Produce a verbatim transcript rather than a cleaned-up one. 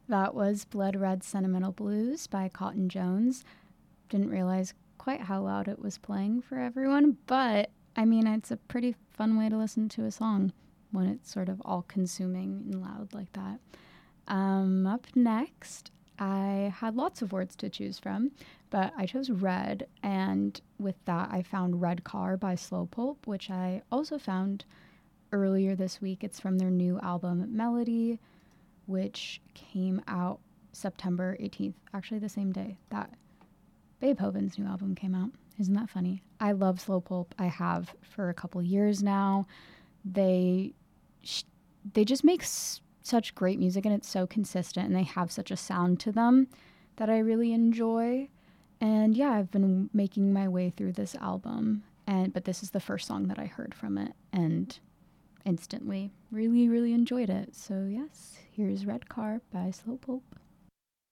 That was Blood Red Sentimental Blues by Cotton Jones. Didn't realize quite how loud it was playing for everyone, but I mean, it's a pretty fun way to listen to a song when it's sort of all consuming and loud like that. Um, up next, I had lots of words to choose from, but I chose Red, and with that, I found Red Car by Slowpulp, which I also found earlier this week. It's from their new album, Melody, which came out September eighteenth, actually the same day that Beethoven's new album came out. Isn't that funny? I love Slowpulp. I have for a couple years now. They sh- they just make s- such great music, and it's so consistent, and they have such a sound to them that I really enjoy. And yeah, I've been making my way through this album, and but this is the first song that I heard from it, and instantly really, really enjoyed it. So yes, here's Red Car by Slowpulp.